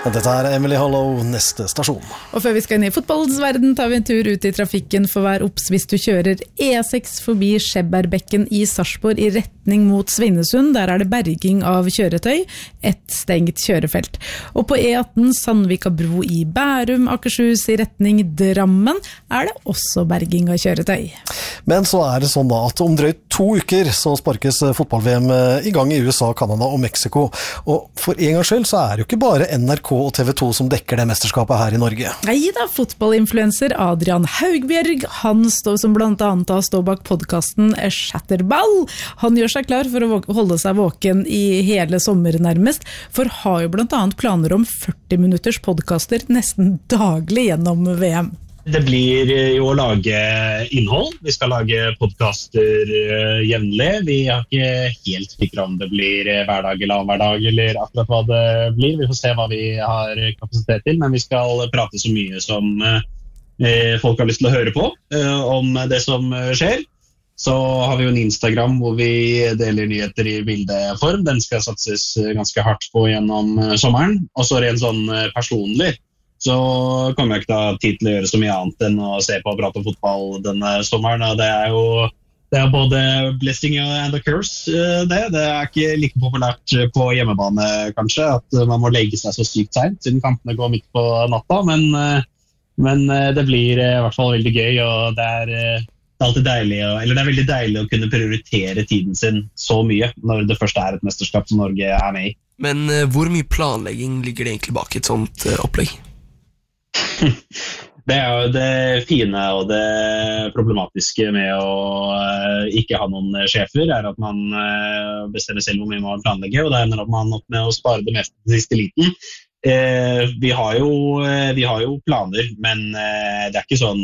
Og dette Emily Hollow, neste stasjon. Og før vi skal inn i fotballens verden, tar vi en tur ut i trafikken for vær opps hvis du kjører E6 forbi Skjebberbekken i Sarpsborg i retning mot Svinesund. Der det berging av kjøretøy, et stengt kjørefelt. Og på E18 Sandvika bro i Bærum, Akershus i retning Drammen, det også berging av kjøretøy. Men så det sånn da at om drøyt 2 uker så sparkes fotball-VM i gang i USA, Kanada og Mexico. Og for en gangs skyld så det jo ikke bare NRK og TV 2 som dekker det mesterskapet her i Norge. Neida, fotballinfluencer Adrian Haugbjerg, han som blant annet står bak podcasten Shatterball. Han gjør seg klar for å holde seg våken i hele sommer nærmest, for har jo blant annet planer om 40 minutters podcaster nesten daglig gjennom VM. Det blir jo å lage innhold. Vi skal lage podcaster jevnlig. Vi har ikke helt sikkert om det blir hver dag eller hver dag, eller akkurat hva det blir. Vi får se hva vi har kapasitet til, men vi skal prate så mye som folk har lyst til å høre på om det som skjer. Så har vi jo en Instagram hvor vi deler nyheter i bildeform. Den skal satses ganske hardt på gjennom sommeren. Og så en sånn personlig. Så kommer jeg ikke til å ha tid til å gjøre så mye annet enn å se på og prate om fotball denne sommeren. Og det jo både blessing and a curse, det. Det ikke like populært på hjemmebane, kanskje, at man må legge seg så sykt sent, siden kampene går midt på natta. Men det blir i hvert fall veldig gøy, og det alltid deilig, eller det veldig deilig å kunne prioritere tiden sin så mye når det først et mesterskap som Norge med i. Men hvor mye planlegging ligger det egentlig bak et sånt opplegg? Det jo det fine og det problematiske med å ikke ha noen sjefer, at man bestemmer selv hvor mye man planlegger, og det ender man opp med å spare det meste til siste liten. Vi har jo planer, men det ikke sånn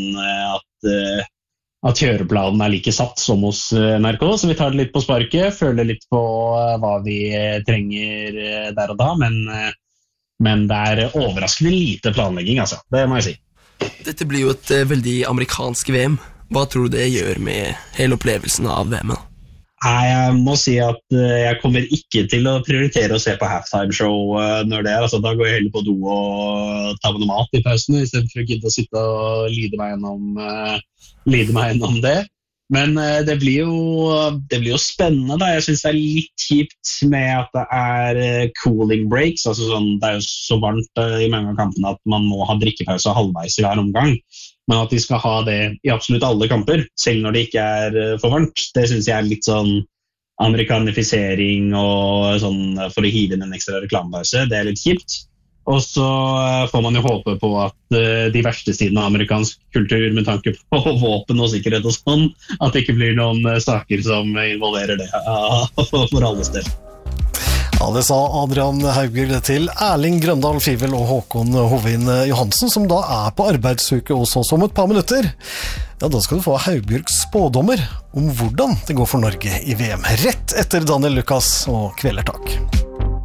at kjøreplanen like satt som hos NRK, så vi tar det litt på sparket, føler litt på hva vi trenger der og da, men det overraskende lite planlegging, altså. Det må jeg si. Dette blir jo et veldig amerikansk VM. Hva tror du det gjør med hele opplevelsen av VM? Jeg må si at jeg kommer ikke til å prioritere å se på halftime-show når det altså, da går jeg heller på do og tar med noe mat i pausen, i stedet for å gidde å sitte og lide meg gjennom det. Men det blir jo spennende da. Jeg synes det litt kjipt med at det cooling breaks, altså sånn, det jo så varmt i mange av kampene at man må ha drikkepause halvveis i hver omgang, men at de skal ha det i absolutt alle kamper, selv når det ikke for varmt, det synes jeg litt sånn amerikanifisering og sånn for å hive inn en ekstra reklamepause, det litt kjipt. Og så får man jo håpe på at de verste sidene av amerikansk kultur med tanke på våpen og sikkerhet og sånn, at det ikke blir noen saker som involverer det for alles del. Ja, det sa Adrian Haugbjerg til Erling Grøndal Fivel og Håkon Hovin Johansen, som da på arbeidsuke hos oss om et par minutter. Ja, da skal du få Haugbjergs spådommer om hvordan det går for Norge i VM, rett etter Daniel Lucas og Kvelertak.